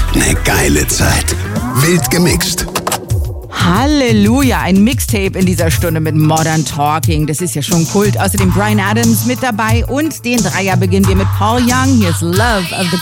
Eine geile Zeit. Wild gemixt. Halleluja, ein Mixtape in dieser Stunde mit Modern Talking. Das ist ja schon Kult. Außerdem Bryan Adams mit dabei und den Dreier beginnen wir mit Paul Young. Hier ist Love of the